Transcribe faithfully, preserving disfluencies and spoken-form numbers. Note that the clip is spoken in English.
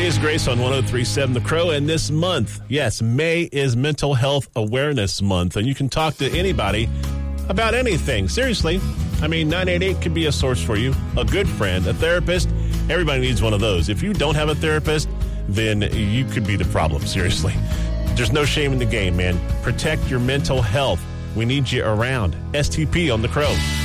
Amazing Grace on one oh three point seven The Crow. And this month, yes, May is Mental Health Awareness Month. And you can talk to anybody about anything. Seriously. I mean, nine eight eight could be a source for you. A good friend, a therapist. Everybody needs one of those. If you don't have a therapist, then you could be the problem. Seriously. There's no shame in the game, man. Protect your mental health. We need you around. S T P on The Crow.